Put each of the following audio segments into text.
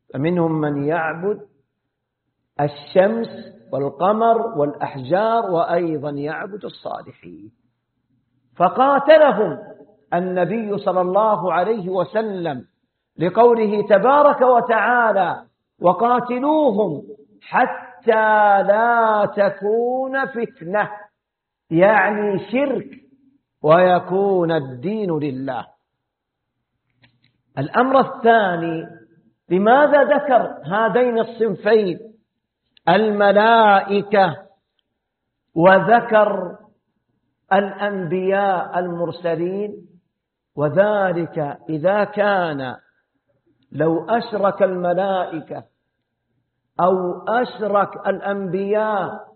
فمنهم من يعبد الشمس والقمر والأحجار، وأيضا يعبد الصالحين. فقاتلهم النبي صلى الله عليه وسلم لقوله تبارك وتعالى: وقاتلوهم حتى لا تكون فتنة، يعني شرك، ويكون الدين لله. الأمر الثاني، لماذا ذكر هذين الصنفين، الملائكة وذكر الأنبياء المرسلين؟ وذلك إذا كان لو أشرك الملائكة أو أشرك الأنبياء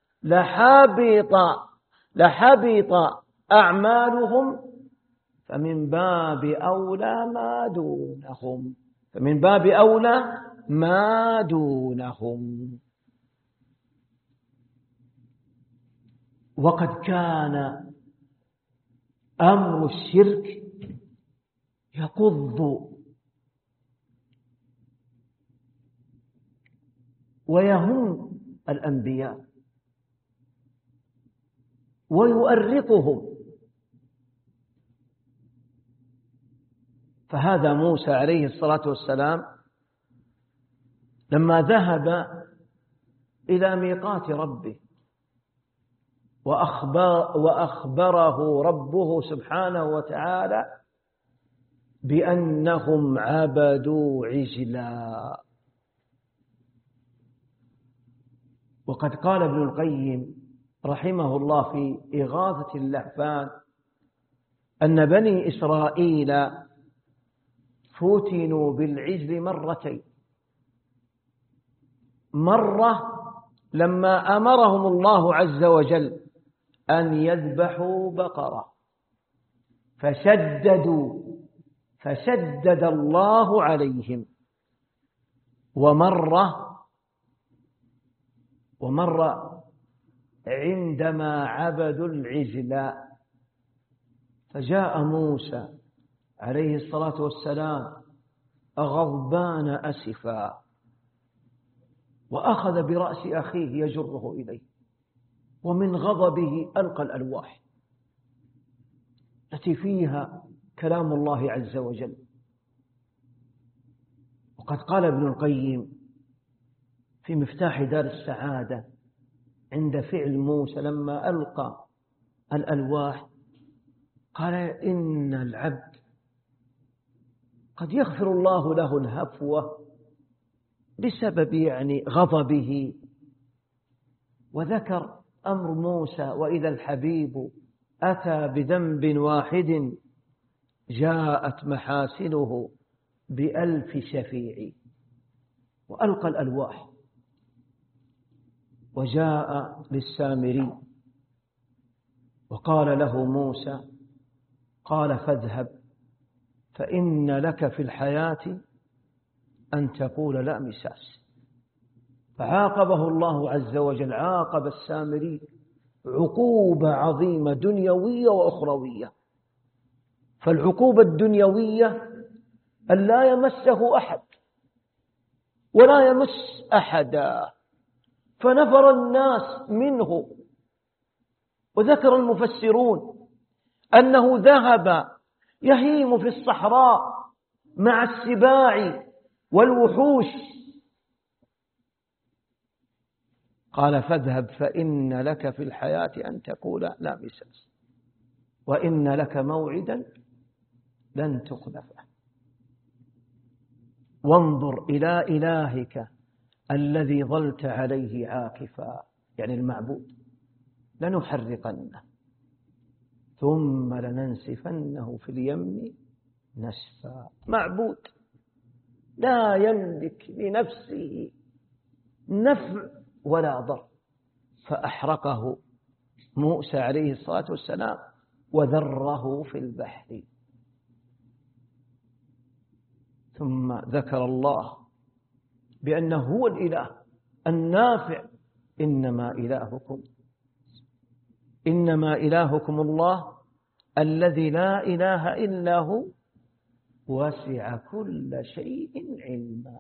لحبط أعمالهم، فمن باب أولى ما دونهم. وقد كان أمر الشرك يقض ويهم الأنبياء ويؤرقهم. فهذا موسى عليه الصلاة والسلام لما ذهب إلى ميقات ربه وأخبره ربه سبحانه وتعالى بأنهم عبدوا عجلا. وقد قال ابن القيم رحمه الله في إغاثة اللهفان أن بني إسرائيل فتنوا بالعجل مرتين. مرة لما أمرهم الله عز وجل أن يذبحوا بقرة فشدد الله عليهم، ومرة عندما عبدوا العجل فجاء موسى عليه الصلاة والسلام غضبان أسفا، وأخذ برأس أخيه يجره إليه، ومن غضبه ألقى الألواح التي فيها كلام الله عز وجل. وقد قال ابن القيم في مفتاح دار السعادة عند فعل موسى لما ألقى الألواح، قال إن العبد قد يغفر الله له الهفوة بسبب غضبه. وذكر أمر موسى: وإذا الحبيب أتى بذنب واحد جاءت محاسنه ب1000 شفيع. وألقى الألواح وجاء للسامري وقال له موسى، قال: فاذهب فإن لك في الحياة أن تقول لا مساس. فعاقبه الله عز وجل، عاقب السامري عقوبة عظيمة دنيوية وأخروية. فالعقوبة الدنيوية أن لا يمسه أحد ولا يمس أحدا، فنفر الناس منه. وذكر المفسرون أنه ذهب يهيم في الصحراء مع السباع والوحوش. قال: فاذهب فإن لك في الحياة أن تقول لا مساس، وإن لك موعدا لن تخلفه، وانظر إلى إلهك الذي ظلت عليه عاكفا، يعني المعبود، لنحرقنه ثم لننسفنه في اليم نسفا. معبود لا يملك لنفسه نفع ولا ضر، فأحرقه موسى عليه الصلاة والسلام وذره في البحر. ثم ذكر الله بأنه هو الإله النافع: إنما إلهكم الله الذي لا إله إلا هو وسع كل شيء علما.